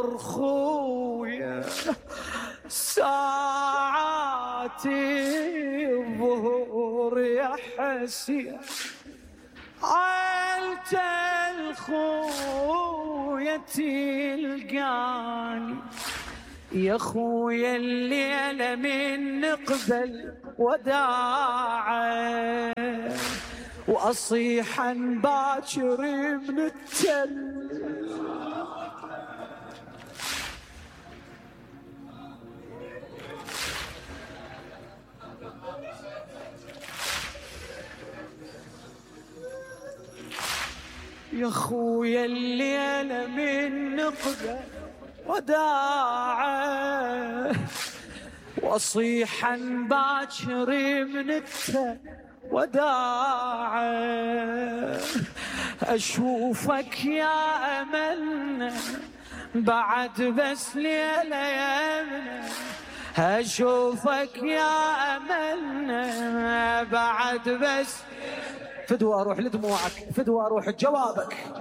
خويا ساعاتي الظهور يا حسين عيلة الخويا تلقاني يا خويا الليلة من نقبل وداعه وأصيحا باكر من التل يا خويا الليلة من نقبل وداعه وأصيحا باكر من التل وداعه أشوفك يا أمل بعد بس ليلة يا أمل أشوفك يا أمل بعد بس فدوى أروح لدموعك فدوى أروح جوابك